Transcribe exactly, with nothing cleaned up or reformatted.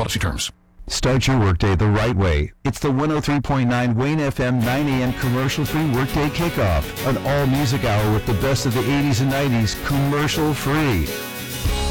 Apply. See terms. Start your workday the right way. It's the one oh three point nine Wayne F M nine a.m. commercial-free workday kickoff. An all-music hour with the best of the eighties and nineties commercial-free.